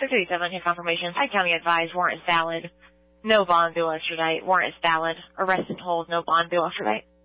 337 hit confirmation. Hyde County advised warrant is valid. No bond due extradite. Warrant is valid. Arrest and hold. No bond due extradite.